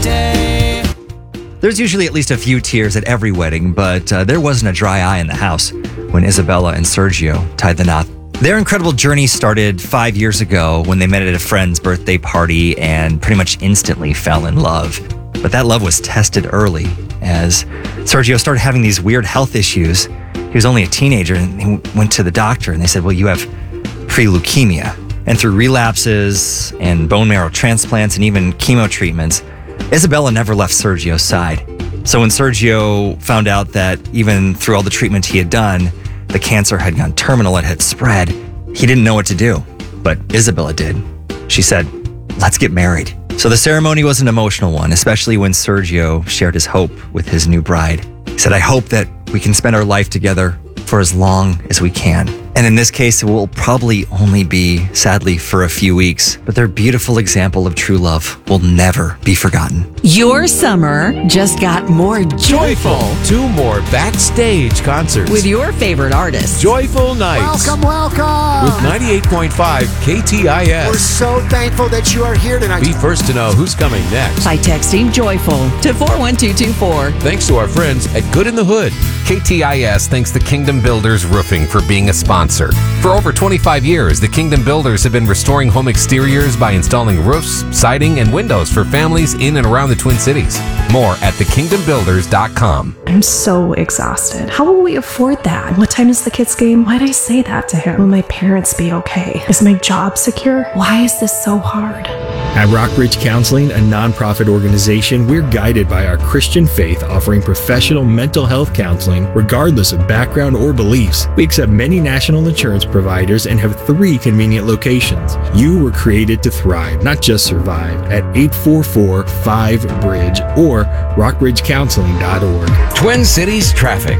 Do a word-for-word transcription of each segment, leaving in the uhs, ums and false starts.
day. There's usually at least a few tears at every wedding, but uh, there wasn't a dry eye in the house when Isabella and Sergio tied the knot. Their incredible journey started five years ago when they met at a friend's birthday party and pretty much instantly fell in love. But that love was tested early as Sergio started having these weird health issues. He was only a teenager and he went to the doctor and they said, well, you have pre-leukemia. And through relapses and bone marrow transplants and even chemo treatments, Isabella never left Sergio's side. So when Sergio found out that even through all the treatment he had done, the cancer had gone terminal, it had spread, he didn't know what to do. But Isabella did. She said, let's get married. So the ceremony was an emotional one, especially when Sergio shared his hope with his new bride. He said, I hope that we can spend our life together for as long as we can. And in this case, it will probably only be, sadly, for a few weeks. But their beautiful example of true love will never be forgotten. Your summer just got more joyful. Two more backstage concerts With your favorite artists. Joyful Nights Welcome, welcome. with ninety-eight point five K T I We're S. so thankful that you are here tonight. Be first to know who's coming next. By texting joyful to four one two two four. Thanks to our friends at Good in the Hood. K T I S thanks the Kingdom Builders Roofing for being a sponsor. For over twenty-five years, the Kingdom Builders have been restoring home exteriors by installing roofs, siding, and windows for families in and around the Twin Cities. More at the kingdom builders dot com. I'm so exhausted. How will we afford that? What time is the kids' game? Why'd I say that to him? Will my parents be okay? Is my job secure? Why is this so hard? At Rockbridge Counseling, a nonprofit organization, we're guided by our Christian faith, offering professional mental health counseling regardless of background or beliefs. We accept many national insurance providers and have three convenient locations. You were created to thrive, not just survive, at eight four four five bridge or rockbridge counseling dot org. Twin Cities traffic.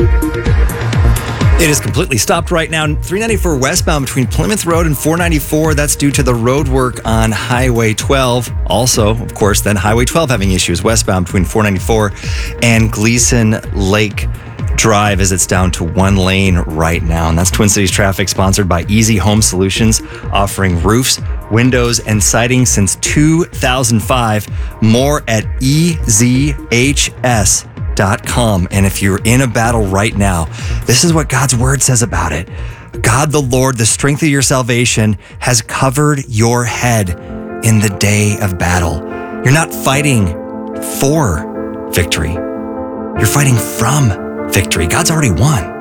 It is completely stopped right now. three ninety-four westbound between Plymouth Road and four ninety-four. That's due to the road work on Highway twelve. Also, of course, then Highway twelve having issues westbound between four ninety-four and Gleason Lake Drive as it's down to one lane right now. And that's Twin Cities Traffic, sponsored by Easy Home Solutions, offering roofs, windows, and siding since two thousand five. More at E Z H S dot com. And if you're in a battle right now, this is what God's word says about it. God the Lord, the strength of your salvation, has covered your head in the day of battle. You're not fighting for victory. You're fighting from victory. God's already won.